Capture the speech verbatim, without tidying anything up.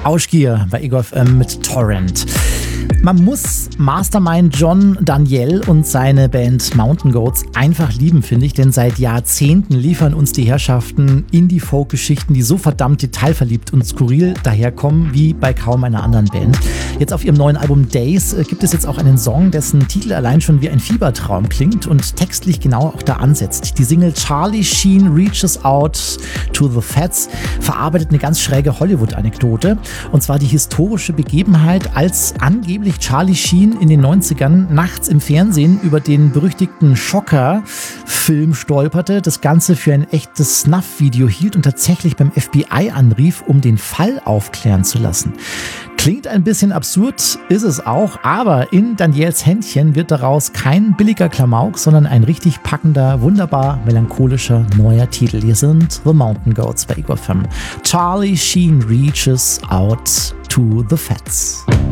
Rauschgier bei Ego F M mit Torrent. Man muss Mastermind John Daniel und seine Band Mountain Goats einfach lieben, finde ich, denn seit Jahrzehnten liefern uns die Herrschaften Indie-Folk-Geschichten, die so verdammt detailverliebt und skurril daherkommen wie bei kaum einer anderen Band. Jetzt auf ihrem neuen Album Days gibt es jetzt auch einen Song, dessen Titel allein schon wie ein Fiebertraum klingt und textlich genau auch da ansetzt. Die Single Charlie Sheen Reaches Out to the Fats verarbeitet eine ganz schräge Hollywood-Anekdote, und zwar die historische Begebenheit, als angeblich Charlie Sheen in den neunzigern nachts im Fernsehen über den berüchtigten Schocker-Film stolperte, das Ganze für ein echtes Snuff-Video hielt und tatsächlich beim F B I anrief, um den Fall aufklären zu lassen. Klingt ein bisschen absurd, ist es auch, aber in Daniels Händchen wird daraus kein billiger Klamauk, sondern ein richtig packender, wunderbar melancholischer neuer Titel. Hier sind The Mountain Goats bei Ego F M. Charlie Sheen Reaches Out to the Fats.